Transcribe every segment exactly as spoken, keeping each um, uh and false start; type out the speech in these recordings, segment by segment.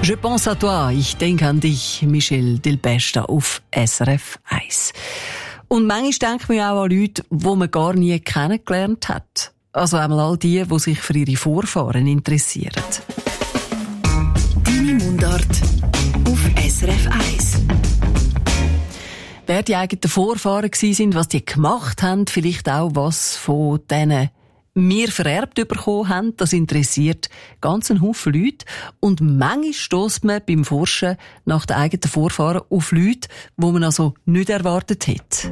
Je pense à toi, ich denke an dich, Michel Delpech auf S R F eins. Und manchmal denkt man auch an Leute, die man gar nie kennengelernt hat. Also einmal all die, die sich für ihre Vorfahren interessieren. Deine Mundart auf S R F eins. Wer die eigenen Vorfahren waren, was die gemacht haben, vielleicht auch was von denen wir vererbt bekommen haben, das interessiert ganz einen Haufen Leute. Und manchmal stösst man beim Forschen nach den eigenen Vorfahren auf Leute, die man also nicht erwartet hat.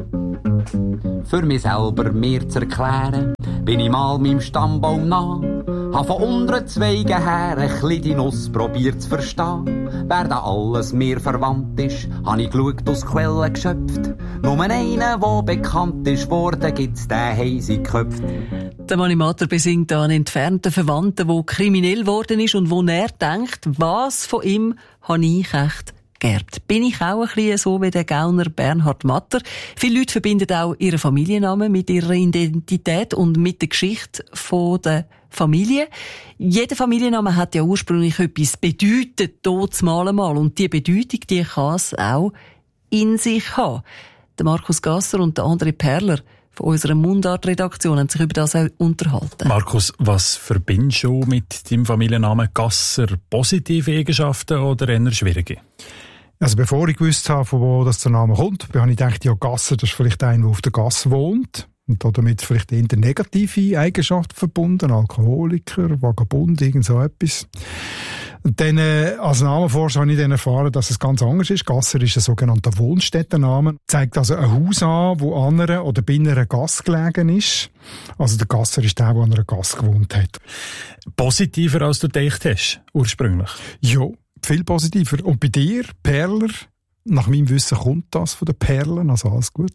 Für mich selber mir zu erklären, bin ich mal meinem Stammbaum nah. Hab von unteren Zweigen her ein bisschen die Nuss probiert zu verstehen. Wer da alles mir verwandt ist, hab ich geschaut, aus Quellen geschöpft. Nur einen, der bekannt ist worden, gibt's den heisig geköpft. Der Animator besingt einen entfernten Verwandten, der kriminell geworden ist und wo er denkt, was von ihm habe ich echt geerbt. Bin ich auch ein bisschen so wie der Gauner Bernhard Matter. Viele Leute verbinden auch ihren Familiennamen mit ihrer Identität und mit der Geschichte von der Familie. Jeder Familienname hat ja ursprünglich etwas bedeutet, dort mal einmal. Und die Bedeutung, die kann es auch in sich haben. Der Markus Gasser und der André Perler von unserer Mundart-Redaktion haben sich über das auch unterhalten. Markus, was verbindest du mit deinem Familiennamen Gasser? Positive Eigenschaften oder eher schwierige? Also bevor ich gewusst habe, von wo das der Name kommt, habe ich gedacht, ja, Gasser, das ist vielleicht einer, der auf der Gasse wohnt. Und damit vielleicht eher negative Eigenschaften verbunden, Alkoholiker, Vagabund, irgend so etwas. Und dann, äh, als Namenforscher habe ich dann erfahren, dass es ganz anders ist. Gasser ist ein sogenannter Wohnstättenname. Zeigt also ein Haus an, wo an einer oder bei einer Gasse gelegen ist. Also der Gasser ist der, der an einer Gasse gewohnt hat. Positiver, als du gedacht hast, ursprünglich? Ja, viel positiver. Und bei dir, Perler, nach meinem Wissen kommt das von den Perlen, also alles gut.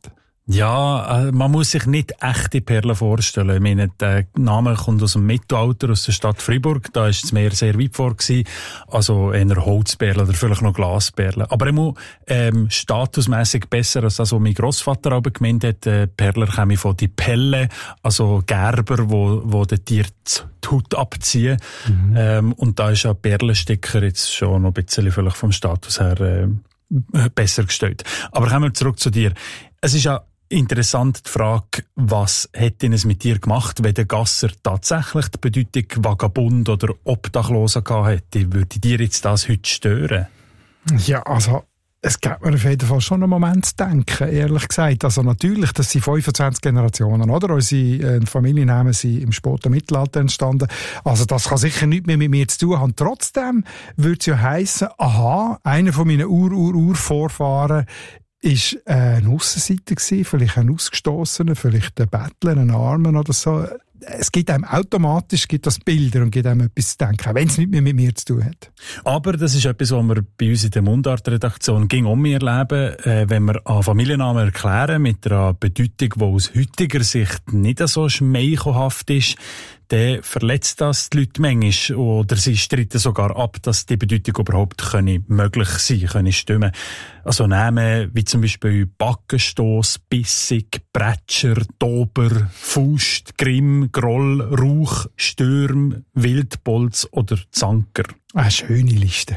Ja, äh, man muss sich nicht echte Perlen vorstellen. Ich meine, der Name kommt aus dem Mittelalter, aus der Stadt Fribourg. Da ist das Meer sehr weit vor gewesen. Also eher Holzperlen oder vielleicht noch Glasperlen. Aber immer ähm, statusmässig besser als das, was mein Grossvater aber gemeint hat. Äh, Perler kommen von die Pelle, also Gerber, wo, wo den Tier die Haut abziehen. Mhm. Ähm, und da ist ja Perlensticker jetzt schon noch ein bisschen vielleicht vom Status her äh, besser gestellt. Aber kommen wir zurück zu dir. Es ist ja interessant die Frage, was hätte es mit dir gemacht, wenn der Gasser tatsächlich die Bedeutung Vagabund oder Obdachloser gehabt hätte? Würde dir jetzt das heute stören? Ja, also es gibt mir auf jeden Fall schon einen Moment zu denken, ehrlich gesagt. Also natürlich, das sind fünfundzwanzig Generationen, oder? Unsere äh, Familiennamen sind im späten Mittelalter entstanden. Also das kann sicher nichts mehr mit mir zu tun haben. Trotzdem würde es ja heissen, aha, einer von meinen Ur-Ur-Ur-Vorfahren ist äh, ein Aussenseiter gewesen, vielleicht ein Ausgestossener, vielleicht ein Bettler, ein Armen oder so. Es gibt einem automatisch gibt das Bilder und gibt einem etwas zu denken, wenn es nicht mehr mit mir zu tun hat. Aber das ist etwas, was wir bei uns in der Mundart-Redaktion ging um mir erleben, äh, wenn wir an Familiennamen erklären mit einer Bedeutung, die aus heutiger Sicht nicht so schmeichelhaft ist, dann verletzt das die Leute manchmal oder sie streiten sogar ab, dass die Bedeutung überhaupt können möglich sein können, stimmen. Also Namen wie zum Beispiel Backenstoss, Bissig, Bretscher, Dober, Faust, Grimm, Groll, Rauch, Stürm, Wildbolz oder Zanker. Eine schöne Liste.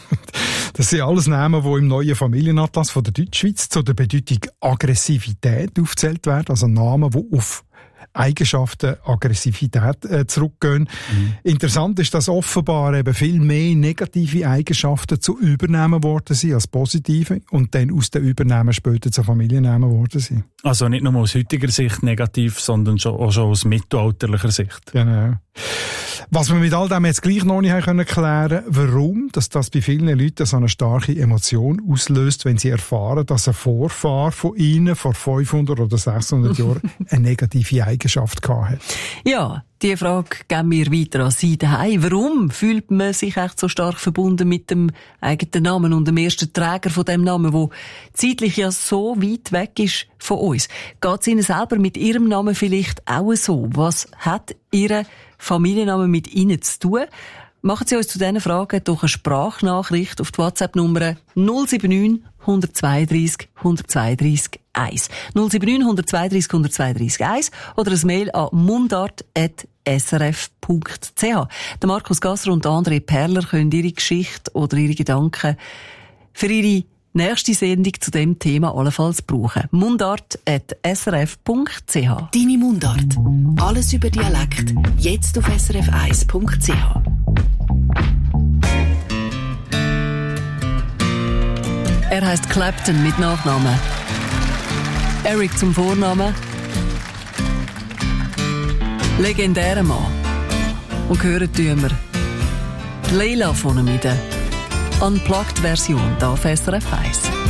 Das sind alles Namen, die im neuen Familienatlas von der Deutschschweiz zu der Bedeutung Aggressivität aufgezählt werden. Also Namen, die auf Eigenschaften, Aggressivität äh, zurückgehen. Mhm. Interessant ist, dass offenbar eben viel mehr negative Eigenschaften zu Übernahmen worden sind als positive und dann aus den Übernahmen später zu Familiennamen worden sind. Also nicht nur aus heutiger Sicht negativ, sondern schon, auch schon aus mittelalterlicher Sicht. Genau. Was wir mit all dem jetzt gleich noch nicht erklären können, warum dass das bei vielen Leuten so eine starke Emotion auslöst, wenn sie erfahren, dass ein Vorfahr von ihnen vor fünfhundert oder sechshundert Jahren eine negative Eigenschaft gehabt hat. Ja, diese Frage geben wir weiter an Sie daheim. Warum fühlt man sich echt so stark verbunden mit dem eigenen Namen und dem ersten Träger von dem Namen, der zeitlich ja so weit weg ist von uns? Geht es Ihnen selber mit Ihrem Namen vielleicht auch so? Was hat Ihr Familienname mit Ihnen zu tun? Machen Sie uns zu diesen Fragen durch eine Sprachnachricht auf die WhatsApp-Nummer null sieben neun, hundertzweiunddreissig, hundertzweiunddreissig eins. null sieben neun, hundertzweiunddreissig, hundertzweiunddreissig eins oder ein Mail an mundart at s r f punkt c h. Der Markus Gasser und André Perler können ihre Geschichte oder ihre Gedanken für ihre nächste Sendung zu dem Thema allenfalls brauchen. Mundart at s r f punkt c h. Deine Mundart. Alles über Dialekt. Jetzt auf s r f eins punkt c h. Er heisst Clapton mit Nachnamen. Eric zum Vornamen. Legendärer Mann. Und hören tun wir Leila von ihm in der Unplugged-Version hier auf S R F eins.